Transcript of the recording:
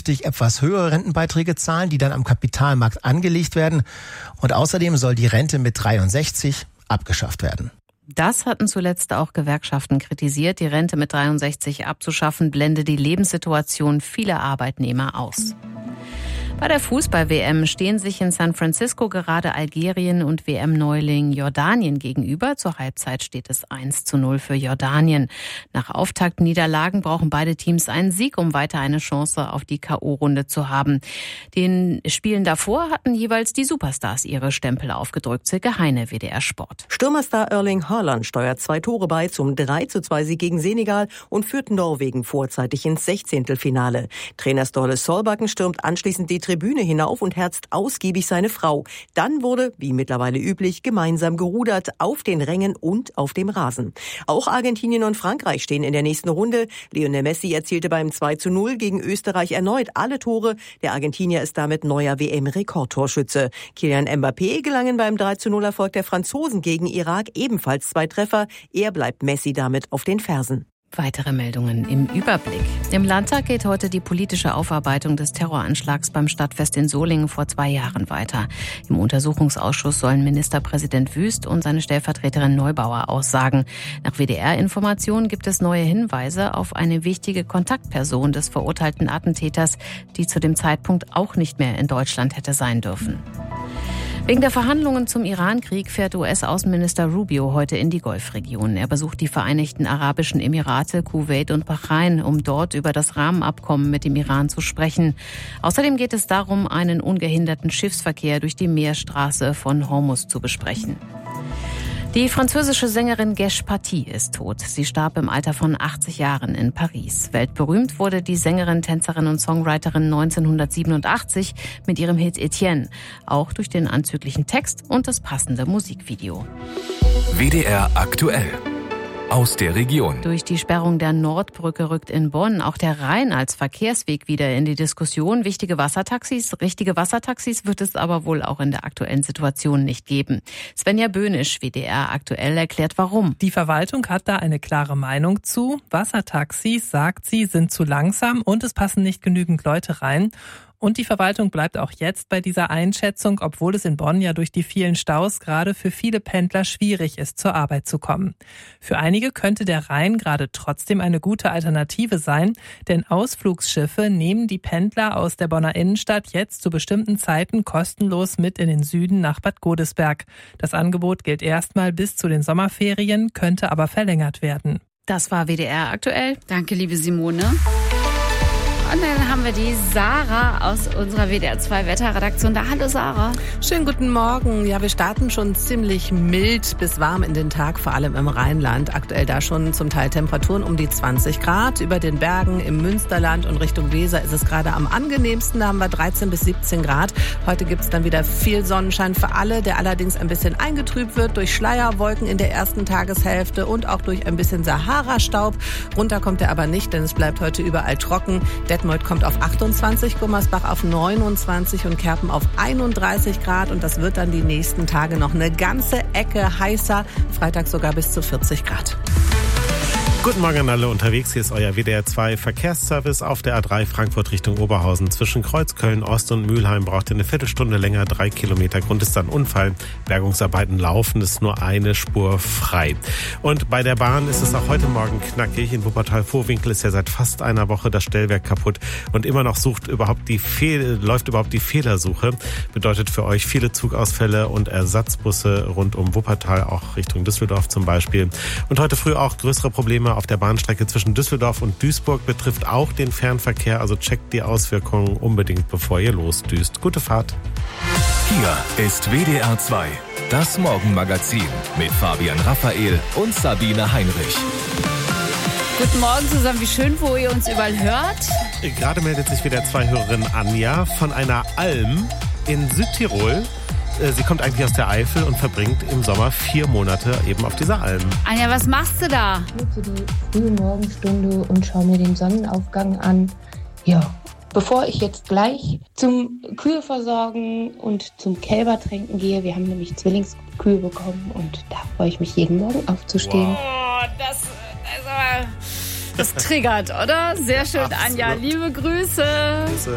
künftig etwas höhere Rentenbeiträge zahlen, die dann am Kapitalmarkt angelegt werden. Und außerdem soll die Rente mit 63 abgeschafft werden. Das hatten zuletzt auch Gewerkschaften kritisiert. Die Rente mit 63 abzuschaffen, blende die Lebenssituation vieler Arbeitnehmer aus. Bei der Fußball-WM stehen sich in San Francisco gerade Algerien und WM-Neuling Jordanien gegenüber. Zur Halbzeit steht es 1:0 für Jordanien. Nach Auftaktniederlagen brauchen beide Teams einen Sieg, um weiter eine Chance auf die K.O.-Runde zu haben. Den Spielen davor hatten jeweils die Superstars ihre Stempel aufgedrückt. Silke Heine, WDR Sport. Stürmerstar Erling Haaland steuert 2 Tore bei zum 3:2-Sieg gegen Senegal und führt Norwegen vorzeitig ins 16. Trainer Ståle Solbakken stürmt anschließend die Tribüne hinauf und herzt ausgiebig seine Frau. Dann wurde, wie mittlerweile üblich, gemeinsam gerudert auf den Rängen und auf dem Rasen. Auch Argentinien und Frankreich stehen in der nächsten Runde. Lionel Messi erzielte beim 2:0 gegen Österreich erneut alle Tore. Der Argentinier ist damit neuer WM-Rekordtorschütze. Kylian Mbappé gelangen beim 3:0-Erfolg der Franzosen gegen Irak ebenfalls 2 Treffer. Er bleibt Messi damit auf den Fersen. Weitere Meldungen im Überblick. Im Landtag geht heute die politische Aufarbeitung des Terroranschlags beim Stadtfest in Solingen vor 2 Jahren weiter. Im Untersuchungsausschuss sollen Ministerpräsident Wüst und seine Stellvertreterin Neubauer aussagen. Nach WDR-Informationen gibt es neue Hinweise auf eine wichtige Kontaktperson des verurteilten Attentäters, die zu dem Zeitpunkt auch nicht mehr in Deutschland hätte sein dürfen. Wegen der Verhandlungen zum Iran-Krieg fährt US-Außenminister Rubio heute in die Golfregion. Er besucht die Vereinigten Arabischen Emirate, Kuwait und Bahrain, um dort über das Rahmenabkommen mit dem Iran zu sprechen. Außerdem geht es darum, einen ungehinderten Schiffsverkehr durch die Meerstraße von Hormuz zu besprechen. Die französische Sängerin Gesh Paty ist tot. Sie starb im Alter von 80 Jahren in Paris. Weltberühmt wurde die Sängerin, Tänzerin und Songwriterin 1987 mit ihrem Hit Etienne. Auch durch den anzüglichen Text und das passende Musikvideo. WDR aktuell. Aus der Region. Durch die Sperrung der Nordbrücke rückt in Bonn auch der Rhein als Verkehrsweg wieder in die Diskussion. Richtige Wassertaxis wird es aber wohl auch in der aktuellen Situation nicht geben. Svenja Böhnisch, WDR aktuell, erklärt warum. Die Verwaltung hat da eine klare Meinung zu. Wassertaxis, sagt sie, sind zu langsam und es passen nicht genügend Leute rein. Und die Verwaltung bleibt auch jetzt bei dieser Einschätzung, obwohl es in Bonn ja durch die vielen Staus gerade für viele Pendler schwierig ist, zur Arbeit zu kommen. Für einige könnte der Rhein gerade trotzdem eine gute Alternative sein, denn Ausflugsschiffe nehmen die Pendler aus der Bonner Innenstadt jetzt zu bestimmten Zeiten kostenlos mit in den Süden nach Bad Godesberg. Das Angebot gilt erstmal bis zu den Sommerferien, könnte aber verlängert werden. Das war WDR aktuell. Danke, liebe Simone. Und dann haben wir die Sarah aus unserer WDR 2 Wetterredaktion da. Hallo Sarah. Schönen guten Morgen. Ja, wir starten schon ziemlich mild bis warm in den Tag, vor allem im Rheinland. Aktuell da schon zum Teil Temperaturen um die 20 Grad. Über den Bergen im Münsterland und Richtung Weser ist es gerade am angenehmsten. Da haben wir 13 bis 17 Grad. Heute gibt es dann wieder viel Sonnenschein für alle, der allerdings ein bisschen eingetrübt wird durch Schleierwolken in der ersten Tageshälfte und auch durch ein bisschen Sahara-Staub. Runter kommt er aber nicht, denn es bleibt heute überall trocken. Detmold kommt auf 28, Gummersbach auf 29 und Kerpen auf 31 Grad. Und das wird dann die nächsten Tage noch eine ganze Ecke heißer. Freitag sogar bis zu 40 Grad. Guten Morgen an alle unterwegs. Hier ist euer WDR 2 Verkehrsservice auf der A3 Frankfurt Richtung Oberhausen. Zwischen Kreuzköln Ost und Mülheim braucht ihr eine Viertelstunde länger, 3 Kilometer. Grund ist dann Unfall. Bergungsarbeiten laufen, ist nur eine Spur frei. Und bei der Bahn ist es auch heute Morgen knackig. In Wuppertal-Vohwinkel ist ja seit fast einer Woche das Stellwerk kaputt und immer noch läuft überhaupt die Fehlersuche. Bedeutet für euch viele Zugausfälle und Ersatzbusse rund um Wuppertal, auch Richtung Düsseldorf zum Beispiel. Und heute früh auch größere Probleme auf der Bahnstrecke zwischen Düsseldorf und Duisburg, betrifft auch den Fernverkehr. Also checkt die Auswirkungen unbedingt, bevor ihr losdüst. Gute Fahrt. Hier ist WDR 2, das Morgenmagazin mit Fabian Raphael und Sabine Heinrich. Guten Morgen zusammen, wie schön, wo ihr uns überall hört. Gerade meldet sich WDR 2-Hörerin Anja von einer Alm in Südtirol. Sie kommt eigentlich aus der Eifel und verbringt im Sommer 4 Monate eben auf dieser Alm. Anja, was machst du da? Ich gehe zu die frühe Morgenstunde und schaue mir den Sonnenaufgang an. Ja, bevor ich jetzt gleich zum Kühe versorgen und zum Kälbertränken gehe, wir haben nämlich Zwillingskühe bekommen und da freue ich mich jeden Morgen aufzustehen. Oh, das triggert, oder? Sehr schön, Absolut. Anja. Liebe Grüße.